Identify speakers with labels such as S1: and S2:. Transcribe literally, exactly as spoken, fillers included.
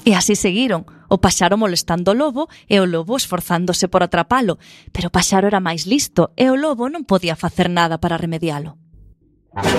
S1: E así seguiron, o paxaro molestando o lobo e o lobo esforzándose por atrapalo, pero o paxaro era máis listo e o lobo non podía facer nada para remedialo.